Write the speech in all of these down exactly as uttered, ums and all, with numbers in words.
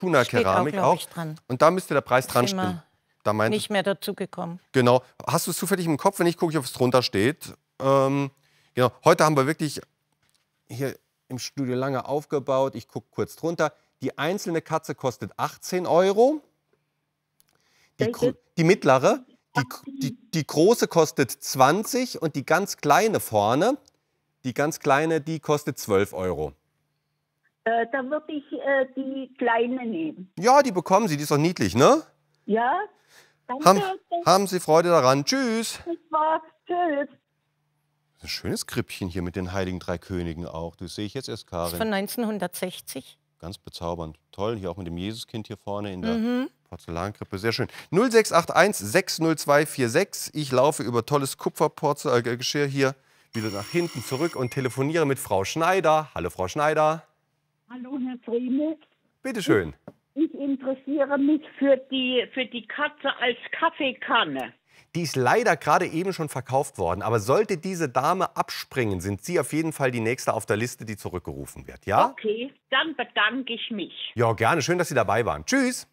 Tuna-Keramik auch. auch. Dran. Und da müsste der Preis dran Sind stehen. Da meint nicht mehr dazu gekommen. Genau. Hast du es zufällig im Kopf? Wenn nicht, gucke ich, ob es drunter steht. Ähm, genau. Heute haben wir wirklich hier im Studio lange aufgebaut. Ich gucke kurz drunter. Die einzelne Katze kostet achtzehn Euro. Die, die mittlere, die, die, die große kostet zwanzig und die ganz kleine vorne, die ganz kleine, die kostet zwölf Euro. Äh, da würde ich äh, die kleine nehmen. Ja, die bekommen Sie, die ist doch niedlich, ne? Ja, danke. Haben, haben Sie Freude daran. Tschüss. Das war's. Tschüss. Ein schönes Krippchen hier mit den Heiligen Drei Königen auch. Das sehe ich jetzt erst, Karin. Das ist von neunzehnhundertsechzig. Ganz bezaubernd. Toll, hier auch mit dem Jesuskind hier vorne in der Mhm. Porzellankrippe. Sehr schön. null sechs acht eins sechs null zwei vier sechs. Ich laufe über tolles Kupfergeschirr hier wieder nach hinten zurück und telefoniere mit Frau Schneider. Hallo, Frau Schneider. Hallo, Herr Frieme. Bitte schön. Ich interessiere mich für die, für die Katze als Kaffeekanne. Die ist leider gerade eben schon verkauft worden. Aber sollte diese Dame abspringen, sind Sie auf jeden Fall die Nächste auf der Liste, die zurückgerufen wird. Ja? Okay, dann bedanke ich mich. Ja, gerne. Schön, dass Sie dabei waren. Tschüss.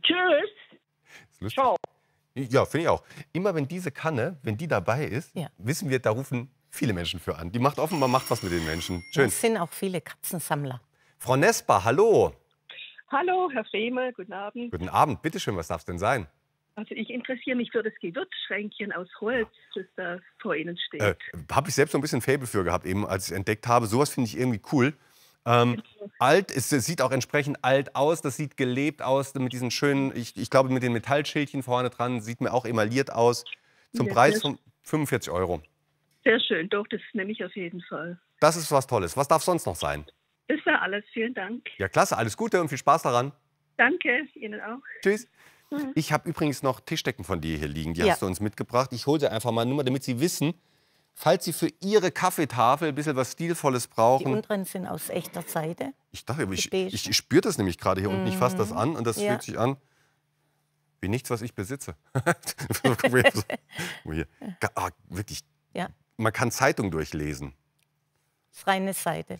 Tschüss. Ciao. Ja, finde ich auch. Immer wenn diese Kanne, wenn die dabei ist, Ja. wissen wir, da rufen viele Menschen für an. Die macht offenbar macht was mit den Menschen. Schön. Es sind auch viele Katzensammler. Frau Nesper, hallo. Hallo, Herr Frehme, guten Abend. Guten Abend. Bitte schön, was darf es denn sein? Also ich interessiere mich für das Gewürzschränkchen aus Holz, das da vor Ihnen steht. Äh, habe ich selbst so ein bisschen Faible für gehabt, eben als ich es entdeckt habe. Sowas finde ich irgendwie cool. Ähm, alt, es, es sieht auch entsprechend alt aus, das sieht gelebt aus mit diesen schönen, ich, ich glaube mit den Metallschildchen vorne dran, sieht mir auch emailliert aus. Zum Ja, Preis sehr von fünfundvierzig Euro. Sehr schön, doch, das nehme ich auf jeden Fall. Das ist was Tolles. Was darf sonst noch sein? Das war alles, vielen Dank. Ja, klasse, alles Gute und viel Spaß daran. Danke, Ihnen auch. Tschüss. Ich habe übrigens noch Tischdecken von dir hier liegen, die Ja. hast du uns mitgebracht. Ich hole sie einfach mal nur mal, damit Sie wissen, falls Sie für Ihre Kaffeetafel ein bisschen was Stilvolles Die brauchen. unteren sind aus echter Seide. Ich dachte, ich, beige. ich, ich spüre das nämlich gerade hier unten. Ich fasse das an und das Ja. fühlt sich an wie nichts, was ich besitze. Guck mal hier. Guck mal hier. Ga- ah, wirklich, Ja, man kann Zeitung durchlesen. das ist reine Seide.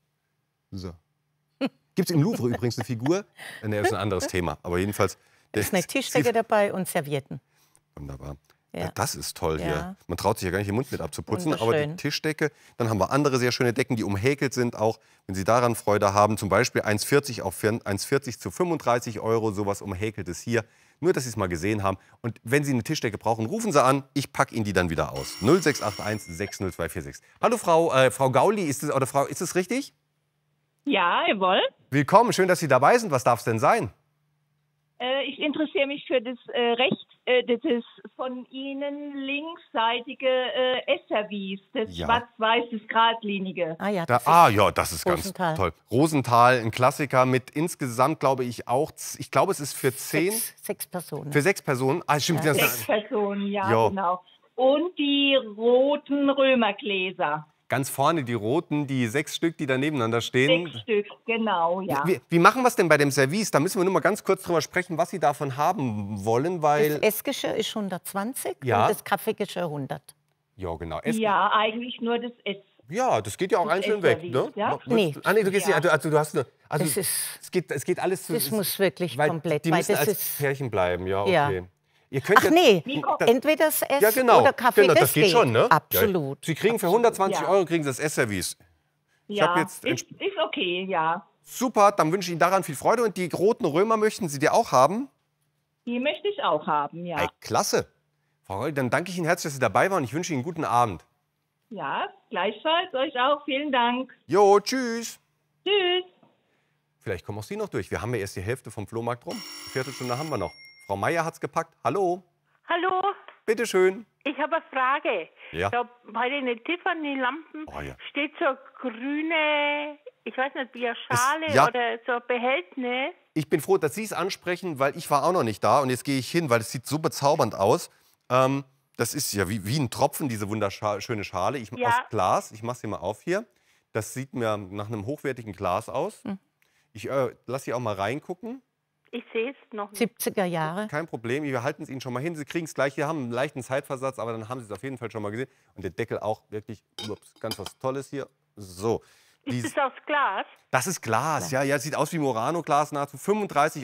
So. Gibt es im Louvre übrigens eine Figur? Ne, das ist ein anderes Thema. Aber jedenfalls. Da ist eine Tischdecke dabei und Servietten. Wunderbar. Ja. Ja, das ist toll Ja. hier. Man traut sich ja gar nicht den Mund mit abzuputzen. Aber die Wunderschön. Tischdecke, dann haben wir andere sehr schöne Decken, die umhäkelt sind auch. Wenn Sie daran Freude haben, zum Beispiel eins vierzig auf eins vierzig zu fünfunddreißig Euro, sowas umhäkeltes hier. Nur, dass Sie es mal gesehen haben. Und wenn Sie eine Tischdecke brauchen, rufen Sie an. Ich packe Ihnen die dann wieder aus. null sechs acht eins sechs null zwei vier sechs. Hallo Frau, äh, Frau Gauli, ist das, oder Frau, ist das richtig? Ja, jawohl. Willkommen, schön, dass Sie dabei sind. Was darf es denn sein? Äh, ich interessiere mich für das äh, Recht, äh, das ist von Ihnen linksseitige äh, Esserwies, das Ja. schwarz-weiß, das geradlinige. Ah ja, Da, das ah ist ja, das ist ganz Rosenthal. toll. Rosenthal, ein Klassiker mit insgesamt, glaube ich, auch, z- ich glaube, es ist für zehn, sechs, sechs Personen. für sechs Personen. Ah, stimmt. Ja. Das, Sechs Personen, ja, Jo. genau. Und die roten Römergläser. ganz vorne die roten, die sechs Stück, die da nebeneinander stehen. Sechs Stück, genau, ja. Wie, wie machen wir es denn bei dem Service? Da müssen wir nur mal ganz kurz drüber sprechen, was Sie davon haben wollen, Das weil... Essgeschirr ist hundertzwanzig Ja. und das Kaffeegeschirr hundert. Ja, genau. Essen. Ja, eigentlich nur das Ess. Ja, das geht ja auch Das einzeln weg, Esserwies, ne? ja? Nee. Ah, nee, du gehst Ja. nicht, also du hast eine, also Das ist- es geht, es geht alles zu, Das muss wirklich weil komplett, Die weil müssen das als ist- Pärchen bleiben, ja, Ja. okay. Ihr könnt Ach ja- nee, Nico. entweder das Ess Ja, genau. oder Kaffee, genau, das, das geht schon, ne? Absolut. Ja, Sie kriegen für hundertzwanzig Ja. Euro kriegen Sie das Essservice. Ich Ja, hab jetzt ist, ist okay, ja. Super, dann wünsche ich Ihnen daran viel Freude. Und die roten Römer möchten Sie die auch haben? Die möchte ich auch haben, ja. Ey, klasse. Frau Reul, dann danke ich Ihnen herzlich, dass Sie dabei waren. Ich wünsche Ihnen einen guten Abend. Ja, gleichfalls euch auch. Vielen Dank. Jo, tschüss. Tschüss. Vielleicht kommen auch Sie noch durch. Wir haben ja erst die Hälfte vom Flohmarkt rum. Eine Viertelstunde haben wir noch. Frau Meier hat's gepackt. Hallo. Hallo, Bitte schön. ich habe eine Frage. Ja. Da bei den Tiffany-Lampen Oh ja. steht so grüne, ich weiß nicht, wie eine Schale ja. oder so ein Behältnis. Ich bin froh, dass Sie es ansprechen, weil ich war auch noch nicht da. Und jetzt gehe ich hin, weil es sieht so bezaubernd aus. Ähm, das ist ja wie, wie ein Tropfen, diese wunderschöne Schale. Ich, Ja. Aus Glas. Ich mache sie mal auf hier. Das sieht mir nach einem hochwertigen Glas aus. Ich äh, lasse Sie auch mal reingucken. Ich sehe es noch nicht. siebziger Jahre. Kein Problem, wir halten es Ihnen schon mal hin. Sie kriegen es gleich. Wir haben einen leichten Zeitversatz, aber dann haben Sie es auf jeden Fall schon mal gesehen. Und der Deckel auch wirklich, ups, ganz was Tolles hier. So. Ist Dies- es aus Glas? Das ist Glas, ja, ja, sieht aus wie Murano-Glas nahezu. fünfunddreißig